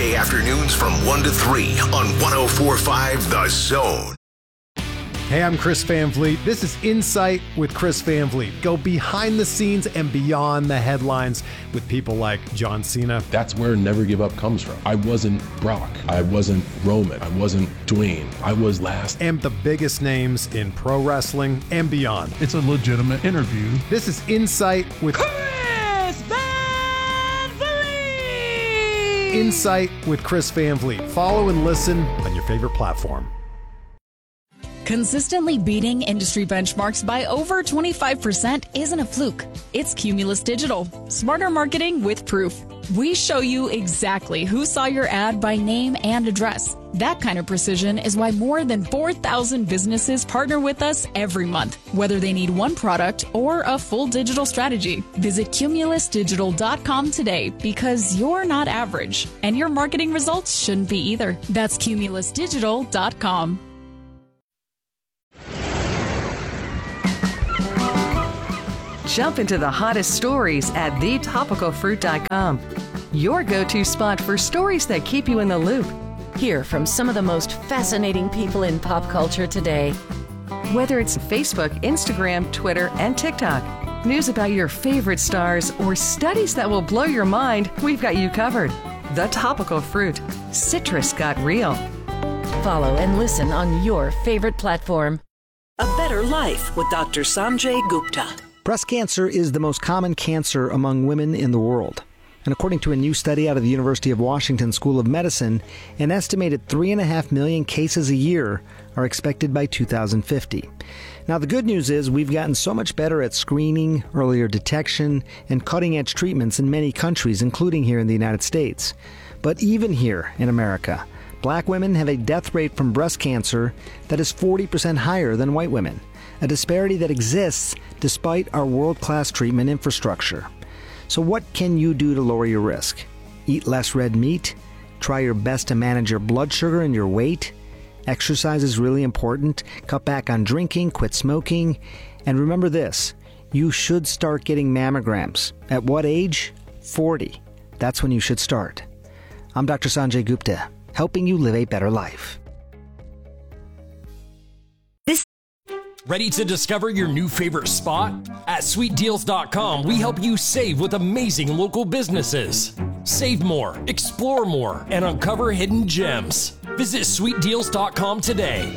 Weekday afternoons from 1 to 3 on 104.5 The Zone. Hey, I'm Chris Van Vliet. This is Insight with Chris Van Vliet. Go behind the scenes and beyond the headlines with people like John Cena. That's where Never Give Up comes from. I wasn't Brock. I wasn't Roman. I wasn't Dwayne. I was last. And the biggest names in pro wrestling and beyond. It's a legitimate interview. This is Insight with Chris Van Vliet. Insight with Chris Van Vliet. Follow and listen on your favorite platform. Consistently beating industry benchmarks by over 25% isn't a fluke. It's Cumulus Digital. Smarter marketing with proof. We show you exactly who saw your ad by name and address. That kind of precision is why more than 4,000 businesses partner with us every month, whether they need one product or a full digital strategy. Visit cumulusdigital.com today because you're not average, and your marketing results shouldn't be either. That's cumulusdigital.com. Jump into the hottest stories at thetopicalfruit.com. Your go-to spot for stories that keep you in the loop. Hear from some of the most fascinating people in pop culture today. Whether it's Facebook, Instagram, Twitter, and TikTok, news about your favorite stars, or studies that will blow your mind, we've got you covered. The Topical Fruit. Citrus got real. Follow and listen on your favorite platform. A Better Life with Dr. Sanjay Gupta. Breast cancer is the most common cancer among women in the world. And according to a new study out of the University of Washington School of Medicine, an estimated 3.5 million cases a year are expected by 2050. Now, the good news is we've gotten so much better at screening, earlier detection, and cutting-edge treatments in many countries, including here in the United States. But even here in America, Black women have a death rate from breast cancer that is 40% higher than white women, a disparity that exists despite our world-class treatment infrastructure. So what can you do to lower your risk? Eat less red meat? Try your best to manage your blood sugar and your weight? Exercise is really important. Cut back on drinking, quit smoking. And remember this, you should start getting mammograms. At what age? 40. That's when you should start. I'm Dr. Sanjay Gupta, helping you live a better life. Ready to discover your new favorite spot? At sweetdeals.com, we help you save with amazing local businesses. Save more, explore more, and uncover hidden gems. Visit sweetdeals.com today.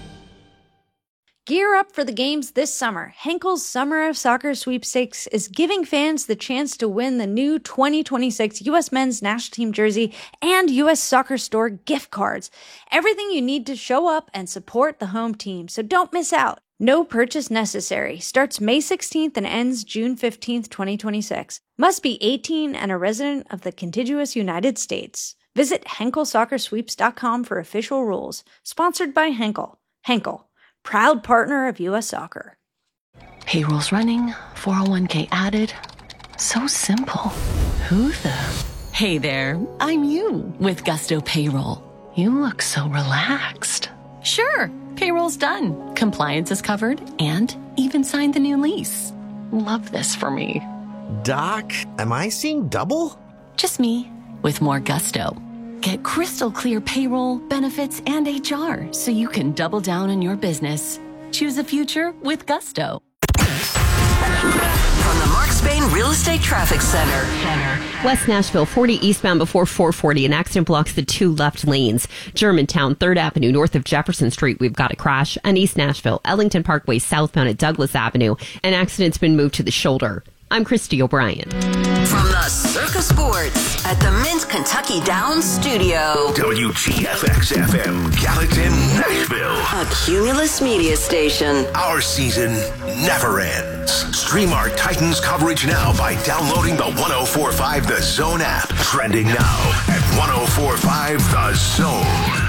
Gear up for the games this summer. Henkel's Summer of Soccer Sweepstakes is giving fans the chance to win the new 2026 U.S. Men's National Team jersey and U.S. Soccer Store gift cards. Everything you need to show up and support the home team, so don't miss out. No purchase necessary. Starts May 16th and ends June 15th, 2026. Must be 18 and a resident of the contiguous United States. Visit HenkelSoccerSweeps.com for official rules. Sponsored by Henkel. Henkel, proud partner of U.S. Soccer. Payroll's running, 401k added. So simple. Who the? Hey there, I'm you with Gusto Payroll. You look so relaxed. Sure, payroll's done. Compliance is covered and even signed the new lease. Love this for me. Doc, am I seeing double? Just me with more Gusto. Get crystal clear payroll, benefits, and HR so you can double down on your business. Choose a future with Gusto. From the Mark Spain Real Estate Traffic Center. West Nashville, 40 eastbound before 440. An accident blocks the two left lanes. Germantown, 3rd Avenue, north of Jefferson Street. We've got a crash. And East Nashville, Ellington Parkway, southbound at Douglas Avenue. An accident's been moved to the shoulder. I'm Christy O'Brien. From the Circus Sports at the Mint Kentucky Downs Studio. WGFX-FM, Gallatin, Nashville. A Cumulus media station. Our season never ends. Stream our Titans coverage now by downloading the 104.5 The Zone app. Trending now at 104.5 The Zone.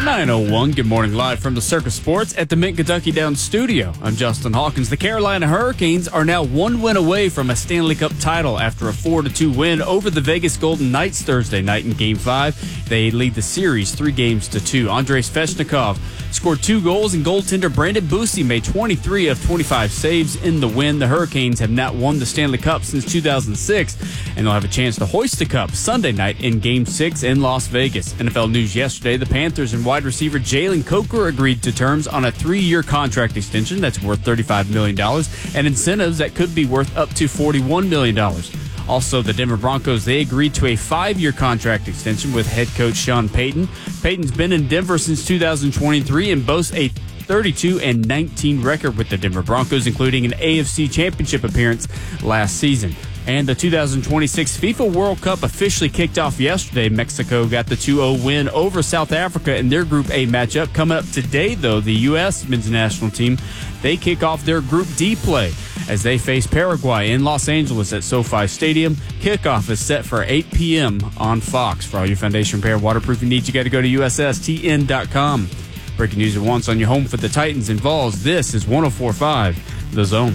9:01. Good morning, live from the Circus Sports at the Mint Kentucky Downs studio. I'm Justin Hawkins. The Carolina Hurricanes are now one win away from a Stanley Cup title after a 4-2 win over the Vegas Golden Knights Thursday night in Game 5. They lead the series 3-2. Andrei Svechnikov scored 2 goals, and goaltender Brandon Bussi made 23 of 25 saves in the win. The Hurricanes have not won the Stanley Cup since 2006, and they'll have a chance to hoist the cup Sunday night in Game 6 in Las Vegas. NFL news yesterday, the Panthers and wide receiver Jalen Coker agreed to terms on a 3-year contract extension that's worth $35 million and incentives that could be worth up to $41 million. Also, the Denver Broncos, they agreed to a 5-year contract extension with head coach Sean Payton. Payton's been in Denver since 2023 and boasts a 32-19 record with the Denver Broncos, including an AFC Championship appearance last season. And the 2026 FIFA World Cup officially kicked off yesterday. Mexico got the 2-0 win over South Africa in their Group A matchup. Coming up today, though, the U.S. men's national team, they kick off their Group D play as they face Paraguay in Los Angeles at SoFi Stadium. Kickoff is set for 8 p.m. on Fox. For all your foundation repair waterproofing needs, you got to go to USSTN.com. Breaking news at once on your home for the Titans and Vols. This is 104.5 The Zone.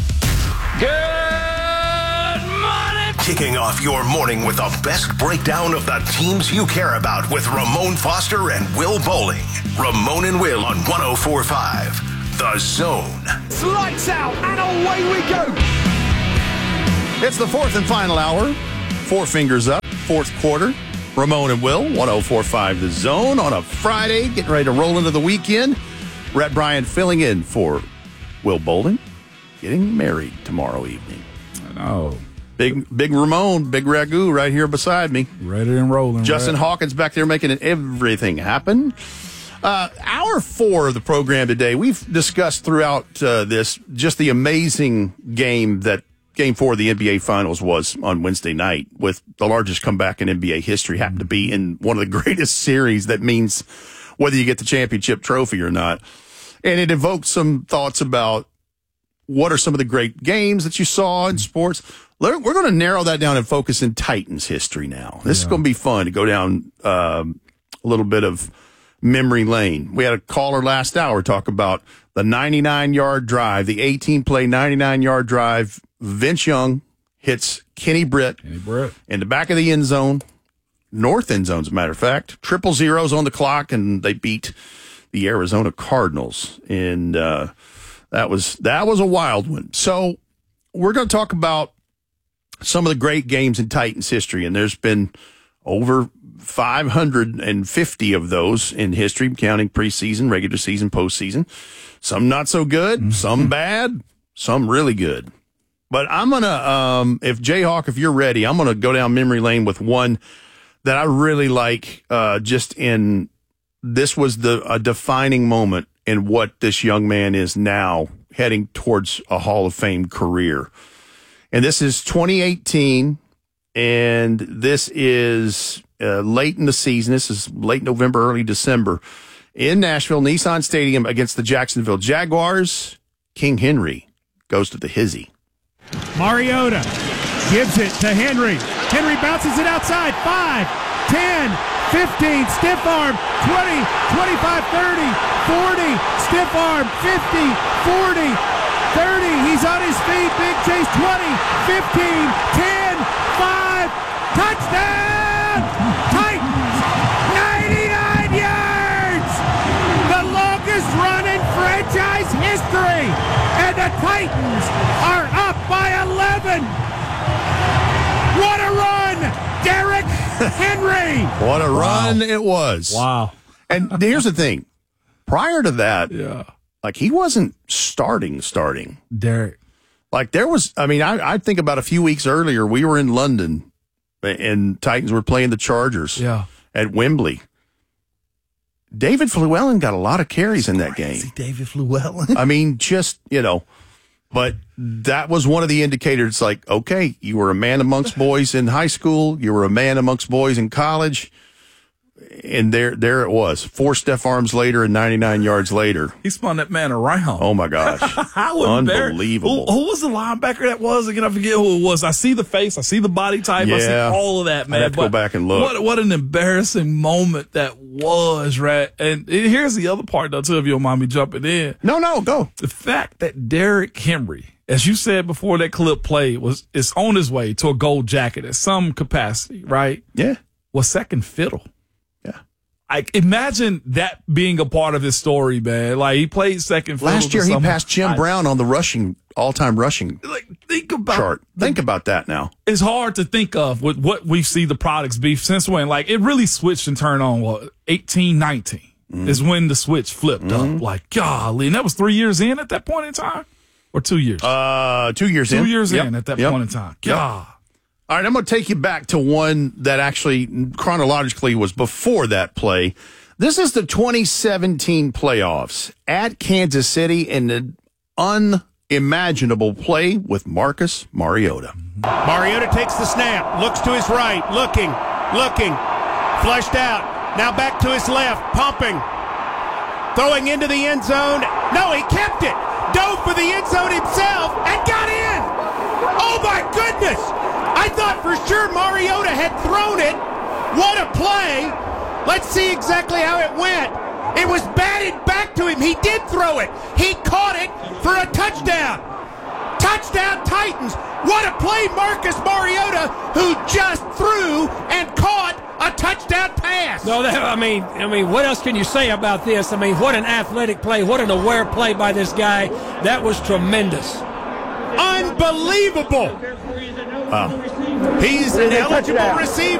Kicking off your morning with the best breakdown of the teams you care about with Ramon Foster and Will Bowling. Ramon and Will on 104.5 The Zone. Lights out and away we go. It's the fourth and final hour. 4 fingers up, fourth quarter. Ramon and Will, 104.5 The Zone on a Friday, getting ready to roll into the weekend. Rhett Bryant filling in for Will Bowling, getting married tomorrow evening. I know. Big Ramon, big Ragu right here beside me. Ready and rolling. Justin Hawkins back there making everything happen. Hour 4 of the program today, we've discussed throughout this just the amazing game that Game 4 of the NBA Finals was on Wednesday night, with the largest comeback in NBA history. Happened to be in one of the greatest series that means whether you get the championship trophy or not. And it evoked some thoughts about what are some of the great games that you saw in sports. We're going to narrow that down and focus in Titans history now. This is going to be fun to go down a little bit of memory lane. We had a caller last hour talk about the 99-yard drive, the 18-play 99-yard drive. Vince Young hits Kenny Britt in the back of the end zone, north end zone, as a matter of fact. 0-0 on the clock, and they beat the Arizona Cardinals. And that was a wild one. So we're going to talk about some of the great games in Titans history, and there's been over 550 of those in history, counting preseason, regular season, postseason. Some not so good, some bad, some really good. But I'm going to, if Jayhawk, if you're ready, I'm going to go down memory lane with one that I really like, this was a defining moment in what this young man is now heading towards a Hall of Fame career. And this is 2018, and this is late in the season. This is late November, early December in Nashville, Nissan Stadium against the Jacksonville Jaguars. King Henry goes to the hizzy. Mariota gives it to Henry. Henry bounces it outside. 5, 10, 15, stiff arm, 20, 25, 30, 40, stiff arm, 50, 40, 30. He's on his feet. Big chase, 20, 15, 10, 5, touchdown! Titans, 99 yards! The longest run in franchise history! And the Titans are up by 11! What a run! Derrick Henry! What a run it was. Wow. And here's the thing. Prior to that, like, he wasn't starting. Derrick. Like, there was, I think about a few weeks earlier, we were in London, and Titans were playing the Chargers at Wembley. David Fluellen got a lot of carries in that game. David Fluellen. But that was one of the indicators, like, okay, you were a man amongst boys in high school, you were a man amongst boys in college, and there it was. 4 stiff arms later and 99 yards later. He spun that man around. Oh, my gosh. Unbelievable. Who was the linebacker that was? Again, I forget who it was. I see the face. I see the body type. I see all of that, man. I have to go back and look. What an embarrassing moment that was, right? And here's the other part, though, too, if you don't mind me jumping in. No, go. The fact that Derrick Henry, as you said before that clip played, is on his way to a gold jacket at some capacity, right? Yeah. Was second fiddle. Yeah. Imagine that being a part of his story, man. Like, he played second fiddle. Last year, he passed Jim Brown on the all-time rushing think about chart. Think about that now. It's hard to think of with what we see the products be since when. Like, it really switched and turned on, 18, 19 is when the switch flipped up. Like, golly. And that was 3 years in at that point in time? Or 2 years? 2 years in. 2 years in at that point in time. God. All right, I'm going to take you back to one that actually chronologically was before that play. This is the 2017 playoffs at Kansas City in the unimaginable play with Marcus Mariota. Mariota takes the snap, looks to his right, looking, flushed out. Now back to his left, pumping, throwing into the end zone. No, he kept it. Dove for the end zone himself and got in. Oh, my goodness. I thought for sure Mariota had thrown it. What a play. Let's see exactly how it went. It was batted back to him. He did throw it. He caught it for a touchdown. Touchdown Titans. What a play, Marcus Mariota, who just threw and caught a touchdown pass. No, I mean, what else can you say about this? I mean, what an athletic play. What an aware play by this guy. That was tremendous. Unbelievable. Wow. He's an eligible receiver.